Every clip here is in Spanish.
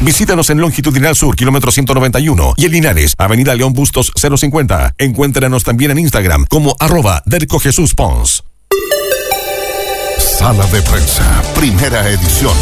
Visítanos en Longitudinal Sur, kilómetro 191, y en Linares, Avenida León Bustos 050. Encuéntranos también en Instagram como @DercoJesúsPons. Sala de Prensa, primera edición.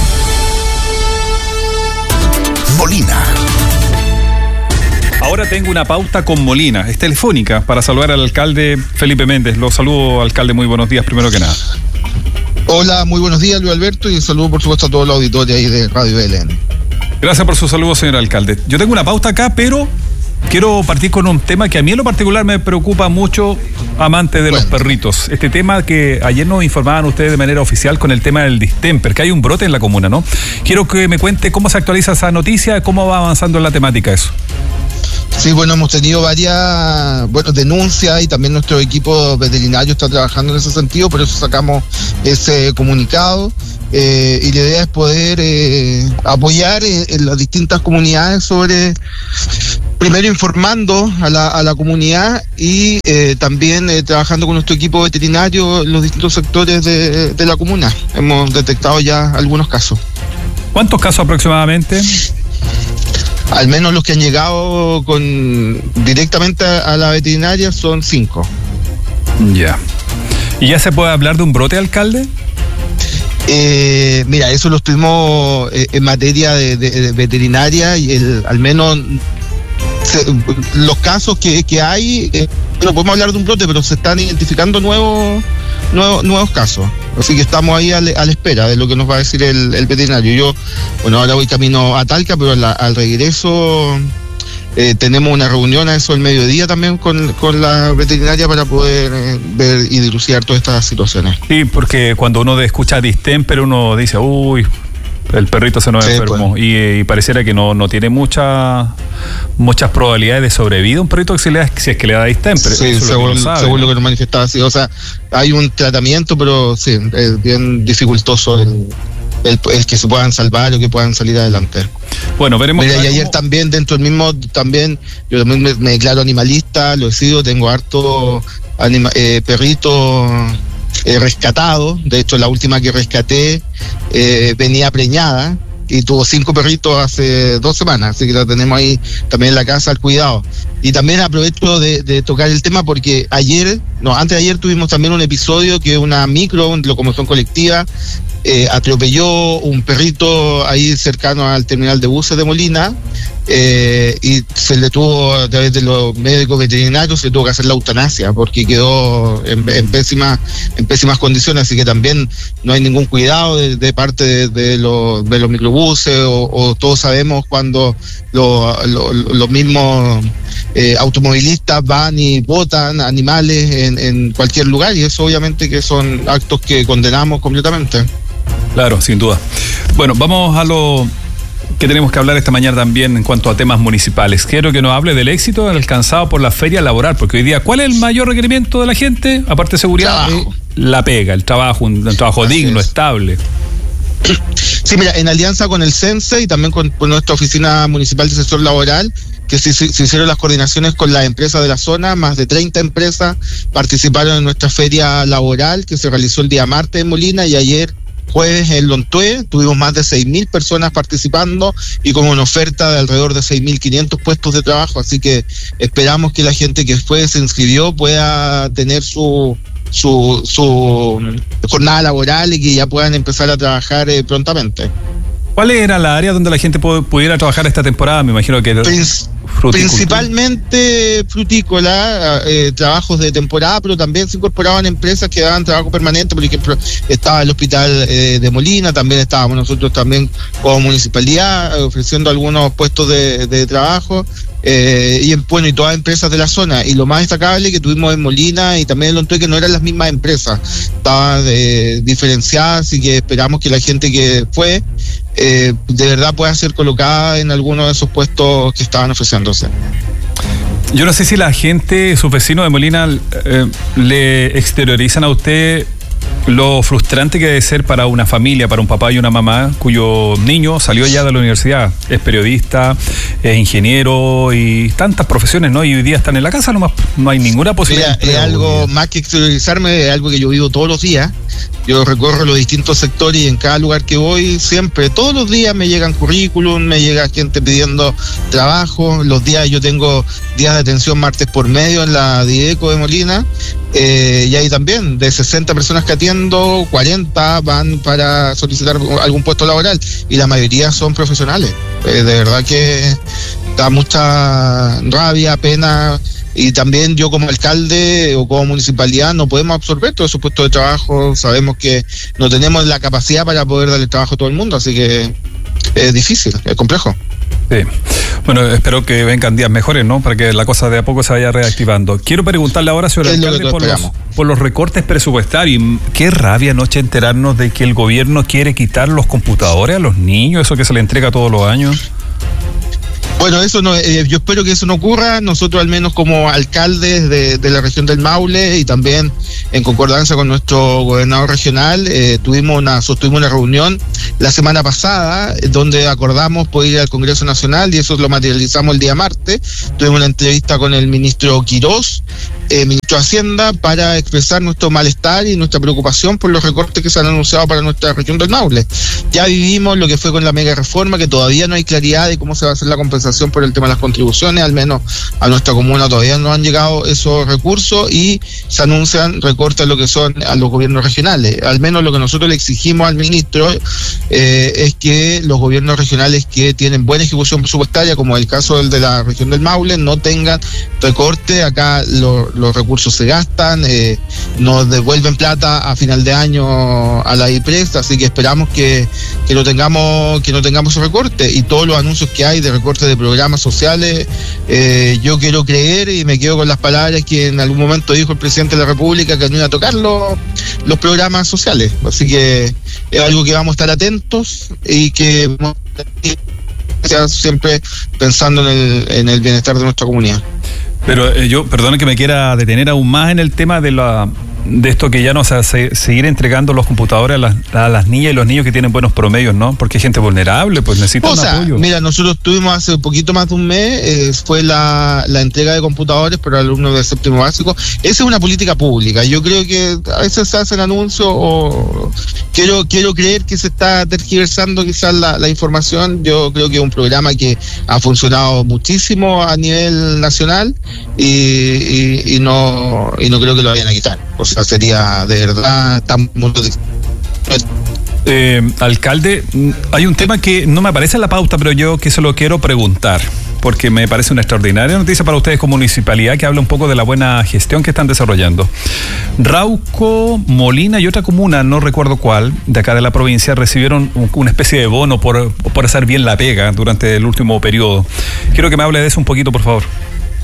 Molina. Ahora tengo una pauta con Molina, es telefónica, para saludar al alcalde Felipe Méndez. Lo saludo, alcalde, muy buenos días, primero que nada. Hola, muy buenos días, Luis Alberto, y un saludo, por supuesto, a toda la auditoría ahí de Radio BLN. Gracias por su saludo, señor alcalde. Yo tengo una pauta acá, pero quiero partir con un tema que a mí en lo particular me preocupa mucho, amante de los perritos. Este tema que ayer nos informaban ustedes de manera oficial con el tema del distemper, que hay un brote en la comuna, ¿no? Quiero que me cuente cómo se actualiza esa noticia, cómo va avanzando en la temática eso. Sí, bueno, hemos tenido varias denuncias y también nuestro equipo veterinario está trabajando en ese sentido, por eso sacamos ese comunicado. Y la idea es poder apoyar en las distintas comunidades sobre, primero informando a la comunidad y también trabajando con nuestro equipo veterinario en los distintos sectores de la comuna. Hemos detectado ya algunos casos. ¿Cuántos casos aproximadamente? Al menos los que han llegado directamente a la veterinaria son 5. Ya. ¿Y ya se puede hablar de un brote, alcalde? Mira, eso lo estuvimos en materia de veterinaria y al menos los casos que hay, no podemos hablar de un brote, pero se están identificando nuevos casos. Así que estamos ahí a la espera de lo que nos va a decir el veterinario. Ahora voy camino a Talca, pero al regreso tenemos una reunión a eso del mediodía también con la veterinaria para poder ver y dilucidar todas estas situaciones. Sí, porque cuando uno escucha distemper uno dice, uy, el perrito se nos enfermó, pues. Y pareciera que no tiene muchas probabilidades de sobrevida un perrito si es que le da distemper. Sí, según lo que nos manifestaba, sí. O sea, hay un tratamiento, pero sí, es bien dificultoso el que se puedan salvar o que puedan salir adelante. Bueno, veremos. Mira, y ayer también, dentro del mismo, yo también me declaro animalista, lo he sido, tengo harto perritos rescatados. De hecho, la última que rescaté venía preñada y tuvo 5 perritos hace 2 semanas, así que la tenemos ahí también en la casa al cuidado. Y también aprovecho de tocar el tema porque antes de ayer tuvimos también un episodio que una locomoción colectiva atropelló un perrito ahí cercano al terminal de buses de Molina, y se le tuvo, a través de los médicos veterinarios, se tuvo que hacer la eutanasia porque quedó en pésimas condiciones. Así que también no hay ningún cuidado de parte de los microbuses, o todos sabemos cuando los mismos automovilistas van y botan animales en cualquier lugar, y eso obviamente que son actos que condenamos completamente. Claro, sin duda. Bueno, vamos a lo que tenemos que hablar esta mañana también en cuanto a temas municipales. Quiero que nos hable del éxito alcanzado por la feria laboral, porque hoy día, ¿cuál es el mayor requerimiento de la gente? Aparte de seguridad, la pega, el trabajo, un trabajo digno, estable. Sí, mira, en alianza con el CENSE y también con nuestra oficina municipal de sector laboral, que se hicieron las coordinaciones con las empresas de la zona, más de 30 empresas participaron en nuestra feria laboral que se realizó el día martes en Molina, y ayer jueves en Lontué tuvimos más de 6.000 personas participando y con una oferta de alrededor de 6.500 puestos de trabajo. Así que esperamos que la gente que se inscribió pueda tener su jornada laboral y que ya puedan empezar a trabajar prontamente. ¿Cuál era la área donde la gente pudiera trabajar esta temporada? Me imagino que principalmente frutícola, trabajos de temporada, pero también se incorporaban empresas que daban trabajo permanente. Por ejemplo, estaba el hospital de Molina, también estábamos nosotros también como municipalidad ofreciendo algunos puestos de trabajo, y todas empresas de la zona. Y lo más destacable que tuvimos en Molina y también en Lontué, que no eran las mismas empresas, estaban diferenciadas, y que esperamos que la gente que fue de verdad pueda ser colocada en alguno de esos puestos que estaban ofreciéndose. Yo no sé si la gente, sus vecinos de Molina, le exteriorizan a usted Lo frustrante que debe ser para una familia, para un papá y una mamá cuyo niño salió ya de la universidad, es periodista, es ingeniero y tantas profesiones, ¿no? Y hoy día están en la casa, nomás no hay ninguna posibilidad. Mira, es algo más que exteriorizarme, es algo que yo vivo todos los días. Yo recorro los distintos sectores y en cada lugar que voy, siempre, todos los días me llegan currículum, me llega gente pidiendo trabajo. Los días, yo tengo días de atención martes por medio en la Dideco de Molina, y ahí también, de 60 personas que atiendo, 40 van para solicitar algún puesto laboral y la mayoría son profesionales. De verdad que da mucha rabia, pena. Y también yo como alcalde o como municipalidad no podemos absorber todos esos puestos de trabajo. Sabemos que no tenemos la capacidad para poder darle trabajo a todo el mundo, así que es difícil, es complejo. Sí. Bueno, espero que vengan días mejores, ¿no? Para que la cosa de a poco se vaya reactivando. Quiero preguntarle ahora, señor alcalde, por los recortes presupuestarios. Qué rabia anoche enterarnos de que el gobierno quiere quitar los computadores a los niños, eso que se le entrega todos los años. Bueno, eso no, yo espero que eso no ocurra. Nosotros, al menos como alcaldes de la región del Maule y también en concordancia con nuestro gobernador regional, sostuvimos una reunión la semana pasada donde acordamos poder ir al Congreso Nacional y eso lo materializamos el día martes. Tuvimos una entrevista con el ministro Quirós, ministro de Hacienda, para expresar nuestro malestar y nuestra preocupación por los recortes que se han anunciado para nuestra región del Maule. Ya vivimos lo que fue con la mega reforma, que todavía no hay claridad de cómo se va a hacer la compensación por el tema de las contribuciones, al menos a nuestra comuna todavía no han llegado esos recursos y se anuncian recortes a lo que son a los gobiernos regionales. Al menos lo que nosotros le exigimos al ministro es que los gobiernos regionales que tienen buena ejecución presupuestaria, como el caso del de la región del Maule, no tengan recorte. Acá los recursos se gastan, nos devuelven plata a final de año a la IPRES, así que esperamos que no tengamos ese recorte. Y todos los anuncios que hay de recorte de programas sociales, yo quiero creer y me quedo con las palabras que en algún momento dijo el presidente de la República, que no iba a tocar los programas sociales. Así que es algo que vamos a estar atentos y que vamos a estar siempre pensando en el bienestar de nuestra comunidad. Pero yo, perdone que me quiera detener aún más en el tema de esto que ya no se seguir entregando los computadores a las niñas y los niños que tienen buenos promedios, ¿no? Porque hay gente vulnerable, pues necesitan apoyo. Mira, nosotros tuvimos hace un poquito más de un mes, fue la entrega de computadores para alumnos del séptimo básico. Esa es una política pública. Yo creo que a veces se hacen anuncios o quiero creer que se está tergiversando quizás la información. Yo creo que es un programa que ha funcionado muchísimo a nivel nacional y no creo que lo vayan a quitar. O sea, sería de verdad tan alcalde, hay un tema que no me aparece en la pauta, pero yo que se lo quiero preguntar, porque me parece una extraordinaria noticia para ustedes como municipalidad, que habla un poco de la buena gestión que están desarrollando. Rauco, Molina y otra comuna, no recuerdo cuál, de acá de la provincia, recibieron una especie de bono por hacer bien la pega durante el último periodo. Quiero que me hable de eso un poquito, por favor.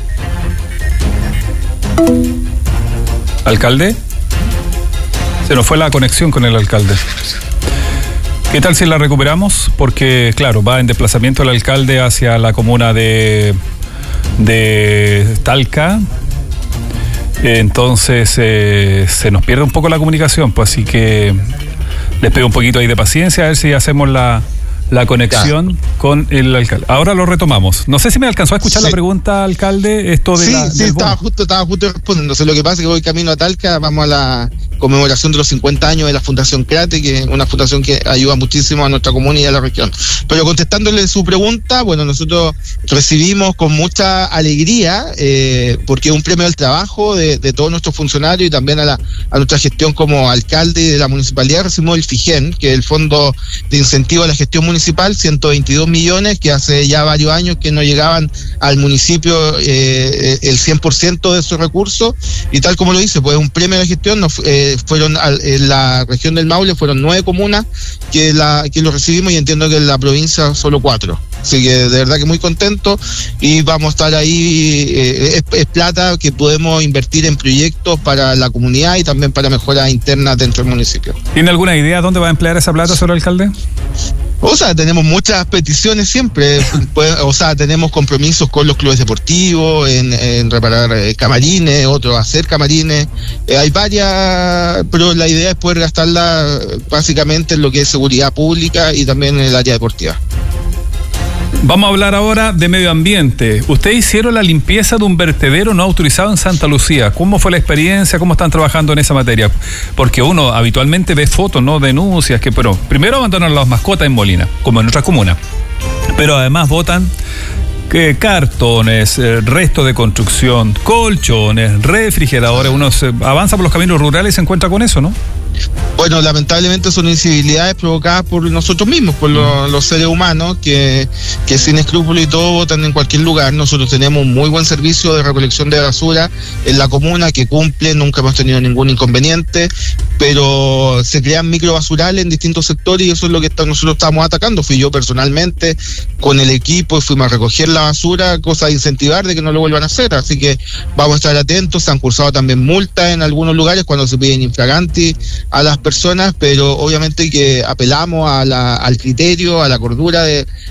¿Alcalde? Se nos fue la conexión con el alcalde. ¿Qué tal si la recuperamos? Porque, claro, va en desplazamiento el alcalde hacia la comuna de Talca. Entonces se nos pierde un poco la comunicación, pues así que les pido un poquito ahí de paciencia, a ver si hacemos la conexión con el alcalde. Ahora lo retomamos. No sé si me alcanzó a escuchar la pregunta, alcalde, esto de Sí, estaba justo respondiéndose. Lo que pasa es que voy camino a Talca, vamos a la conmemoración de los 50 años de la Fundación Crate, que es una fundación que ayuda muchísimo a nuestra comunidad y a la región. Pero contestándole su pregunta, bueno, nosotros recibimos con mucha alegría, porque es un premio al trabajo de todos nuestros funcionarios y también a nuestra gestión como alcalde y de la municipalidad. Recibimos el FIGEN, que es el Fondo de Incentivo a la Gestión Municipal, 122 millones, que hace ya varios años que no llegaban al municipio el 100% de esos recursos, y tal como lo dice, pues un premio a la gestión. Fueron en la región del Maule fueron 9 comunas que lo recibimos, y entiendo que en la provincia solo 4. Así que de verdad que muy contento, y vamos a estar ahí, es plata que podemos invertir en proyectos para la comunidad y también para mejoras internas dentro del municipio. ¿Tiene alguna idea dónde va a emplear esa plata, señor alcalde? O sea, tenemos muchas peticiones siempre, o sea, tenemos compromisos con los clubes deportivos, en reparar camarines, otros hacer camarines, hay varias, pero la idea es poder gastarla básicamente en lo que es seguridad pública y también en el área deportiva. Vamos a hablar ahora de medio ambiente. Ustedes hicieron la limpieza de un vertedero no autorizado en Santa Lucía. ¿Cómo fue la experiencia? ¿Cómo están trabajando en esa materia? Porque uno habitualmente ve fotos, no denuncias, que pero primero abandonan las mascotas en Molina, como en otras comunas. Pero además botan cartones, restos de construcción, colchones, refrigeradores. Uno avanza por los caminos rurales y se encuentra con eso, ¿no? Bueno, lamentablemente son incivilidades provocadas por nosotros mismos, por los seres humanos que sin escrúpulos y todo botan en cualquier lugar. Nosotros tenemos un muy buen servicio de recolección de basura en la comuna que cumple, nunca hemos tenido ningún inconveniente, pero se crean microbasurales en distintos sectores y eso es lo que nosotros estamos atacando. Fui yo personalmente con el equipo y fuimos a recoger la basura, cosa de incentivar de que no lo vuelvan a hacer, así que vamos a estar atentos. Se han cursado también multas en algunos lugares cuando se piden infraganti a las personas, pero obviamente que apelamos al criterio, a la cordura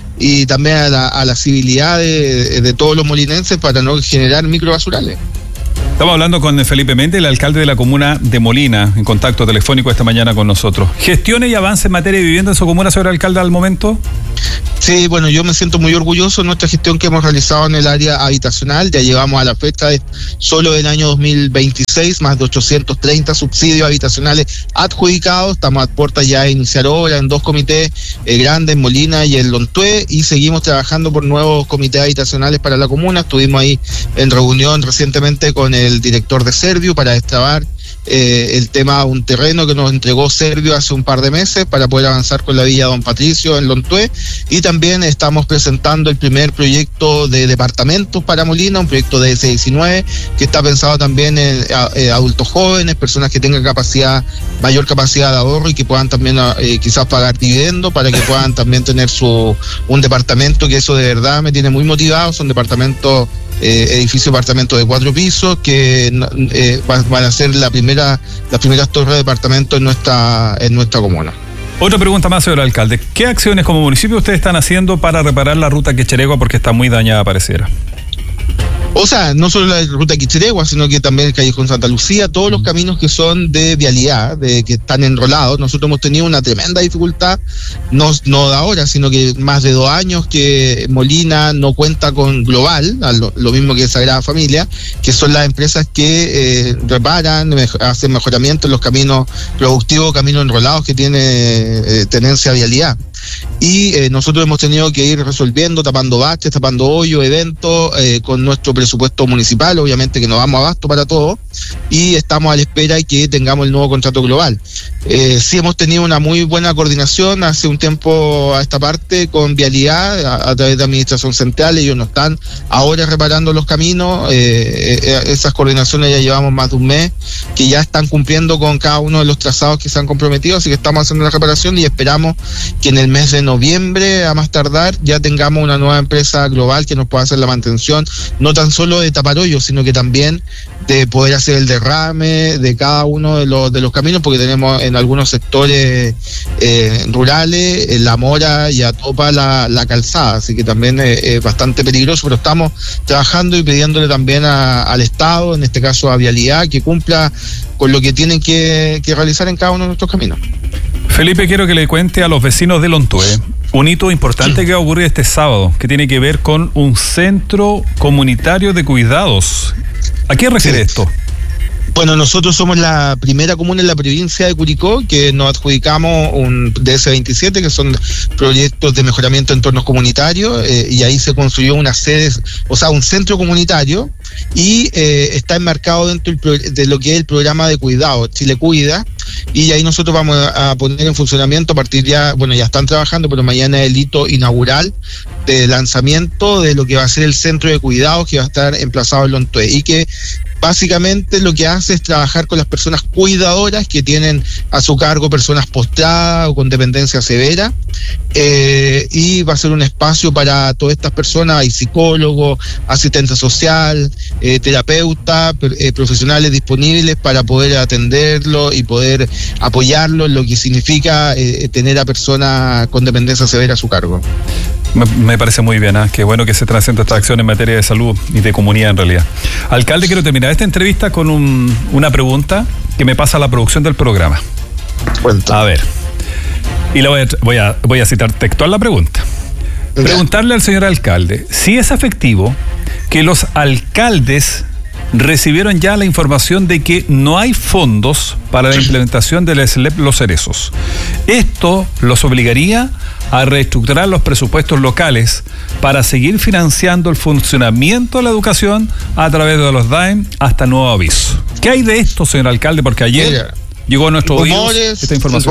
y también a la civilidad de todos los molinenses para no generar microbasurales. Estamos hablando con Felipe Méndez, el alcalde de la comuna de Molina, en contacto telefónico esta mañana con nosotros. ¿Gestiones y avances en materia de vivienda en su comuna, señor alcalde, al momento? Sí, bueno, yo me siento muy orgulloso de nuestra gestión que hemos realizado en el área habitacional. Ya llevamos a la fecha de solo del año 2026 más de 830 subsidios habitacionales adjudicados. Estamos a puertas ya de iniciar obra en 2 comités grandes, en Molina y en Lontué, y seguimos trabajando por nuevos comités habitacionales para la comuna. Estuvimos ahí en reunión recientemente con el director de Servio para destrabar el tema de un terreno que nos entregó Servio hace un par de meses para poder avanzar con la Villa Don Patricio en Lontué, y también estamos presentando el primer proyecto de departamentos para Molina, un proyecto de S19 que está pensado también en adultos jóvenes, personas que tengan mayor capacidad de ahorro y que puedan también quizás pagar dividendo para que puedan también tener un departamento, que eso de verdad me tiene muy motivado. Son departamentos, edificio de apartamentos de 4 pisos que van a ser las primeras torres de departamentos en nuestra comuna. Otra pregunta más, señor alcalde. ¿Qué acciones como municipio ustedes están haciendo para reparar la ruta Quecheregua, porque está muy dañada, pareciera? O sea, no solo la ruta Quecheregua, sino que también el Callejón Santa Lucía, todos los caminos que son de vialidad, que están enrolados. Nosotros hemos tenido una tremenda dificultad, no de ahora, sino que más de 2 años que Molina no cuenta con Global, lo mismo que Sagrada Familia, que son las empresas que reparan, hacen mejoramiento en los caminos productivos, caminos enrolados que tiene tenencia vialidad. Y nosotros hemos tenido que ir resolviendo, tapando baches, tapando hoyos, eventos, con nuestro presupuesto municipal, obviamente que no damos abasto para todo, y estamos a la espera de que tengamos el nuevo contrato global. Sí hemos tenido una muy buena coordinación hace un tiempo a esta parte con Vialidad a través de Administración Central. Ellos nos están ahora reparando los caminos. Esas coordinaciones ya llevamos más de un mes, que ya están cumpliendo con cada uno de los trazados que se han comprometido, así que estamos haciendo la reparación y esperamos que en el mes de noviembre, a más tardar, ya tengamos una nueva empresa global que nos pueda hacer la mantención, no tan solo de tapar hoyos, sino que también de poder hacer el derrame de cada uno de los caminos, porque tenemos en algunos sectores rurales la mora y atopa la calzada, así que también es bastante peligroso, pero estamos trabajando y pidiéndole también al Estado, en este caso a Vialidad, que cumpla con lo que tienen que realizar en cada uno de nuestros caminos. Felipe, quiero que le cuente a los vecinos de Lontué un hito importante que va a ocurrir este sábado, que tiene que ver con un centro comunitario de cuidados. ¿A qué refiere esto? Bueno, nosotros somos la primera comuna en la provincia de Curicó que nos adjudicamos un DS27, que son proyectos de mejoramiento de entornos comunitarios, y ahí se construyó una sede, o sea, un centro comunitario, y está enmarcado dentro de lo que es el programa de cuidado, Chile Cuida, y ahí nosotros vamos a poner en funcionamiento a partir ya están trabajando, pero mañana es el hito inaugural de lanzamiento de lo que va a ser el centro de cuidados que va a estar emplazado en Lontué, y que básicamente lo que hace es trabajar con las personas cuidadoras que tienen a su cargo personas postradas o con dependencia severa, y va a ser un espacio para todas estas personas. Hay psicólogos, asistente social, terapeuta, profesionales disponibles para poder atenderlo y poder apoyarlo en lo que significa tener a personas con dependencia severa a su cargo. Me parece muy bien, qué bueno que se están haciendo estas acciones en materia de salud y de comunidad en realidad. Alcalde, quiero terminar esta entrevista con una pregunta que me pasa a la producción del programa. Cuenta. A ver, y voy a citar textual la pregunta. Preguntarle al señor alcalde si es efectivo que los alcaldes recibieron ya la información de que no hay fondos para la implementación del SLEP Los Cerezos. Esto los obligaría a reestructurar los presupuestos locales para seguir financiando el funcionamiento de la educación a través de los DAEM hasta nuevo aviso. ¿Qué hay de esto, señor alcalde? Porque ayer llegó a nuestros oídos esta información.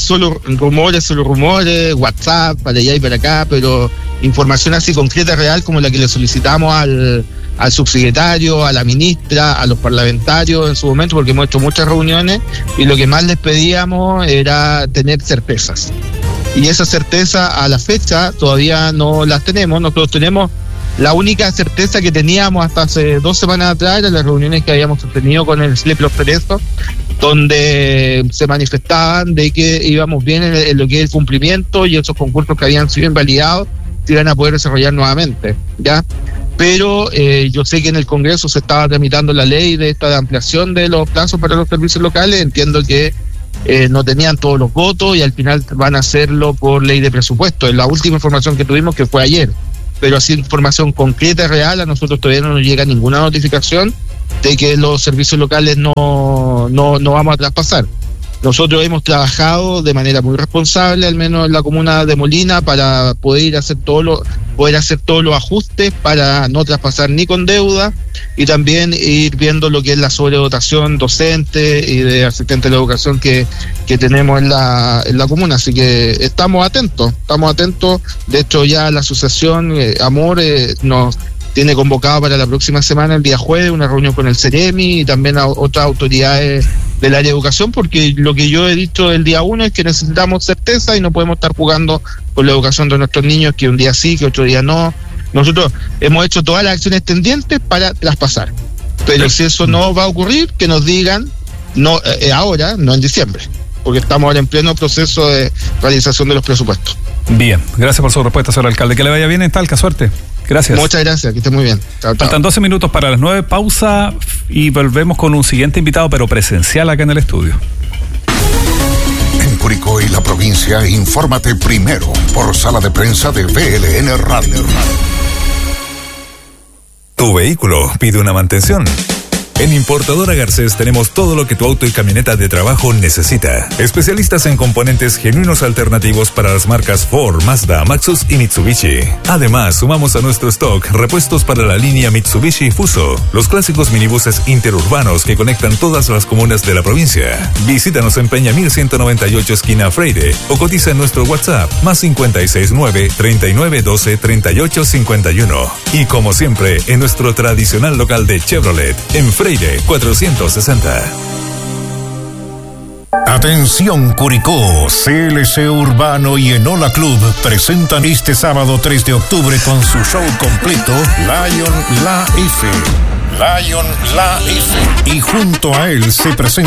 Rumores, WhatsApp, para allá y para acá, pero información así concreta, real, como la que le solicitamos al subsecretario, a la ministra, a los parlamentarios en su momento, porque hemos hecho muchas reuniones y lo que más les pedíamos era tener certezas. Y esa certeza a la fecha todavía no las tenemos. Nosotros tenemos la única certeza que teníamos hasta hace 2 semanas atrás, era las reuniones que habíamos tenido con el SLEP Los Cerezos, donde se manifestaban de que íbamos bien en lo que es el cumplimiento y esos concursos que habían sido invalidados se iban a poder desarrollar nuevamente, ¿ya? Pero yo sé que en el Congreso se estaba tramitando la ley de esta ampliación de los plazos para los servicios locales. Entiendo que no tenían todos los votos y al final van a hacerlo por ley de presupuesto. Es la última información que tuvimos, que fue ayer. Pero así información concreta y real, a nosotros todavía no nos llega ninguna notificación de que los servicios locales no vamos a traspasar. Nosotros hemos trabajado de manera muy responsable, al menos en la comuna de Molina, para poder hacer todos los ajustes para no traspasar ni con deuda, y también ir viendo lo que es la sobredotación docente y de asistentes de educación que tenemos en la comuna. Así que estamos atentos. De hecho, ya la asociación Amor nos tiene convocado para la próxima semana, el día jueves, una reunión con el CEREMI y también a otras autoridades del área de educación, porque lo que yo he dicho el día 1 es que necesitamos certeza y no podemos estar jugando con la educación de nuestros niños, que un día sí, que otro día no. Nosotros hemos hecho todas las acciones tendientes para traspasar, pero si eso no va a ocurrir, que nos digan, no ahora, no en diciembre, porque estamos ahora en pleno proceso de realización de los presupuestos. Bien, gracias por su respuesta, señor alcalde. Que le vaya bien en Talca, suerte. Gracias. Muchas gracias, que esté muy bien. Chao. Faltan 12 minutos para las 9, pausa y volvemos con un siguiente invitado, pero presencial acá en el estudio. En Curicó y la provincia, infórmate primero por sala de prensa de VLN Radio. Tu vehículo pide una mantención. En Importadora Garcés tenemos todo lo que tu auto y camioneta de trabajo necesita. Especialistas en componentes genuinos alternativos para las marcas Ford, Mazda, Maxus y Mitsubishi. Además, sumamos a nuestro stock repuestos para la línea Mitsubishi Fuso, los clásicos minibuses interurbanos que conectan todas las comunas de la provincia. Visítanos en Peña 1198 esquina Freire o cotiza en nuestro WhatsApp +569 3912 3851. Y como siempre, en nuestro tradicional local de Chevrolet, en Freire 460. Atención Curicó, CLC Urbano y Enola Club presentan este sábado 3 de octubre con su show completo Lion La F. Y junto a él se presenta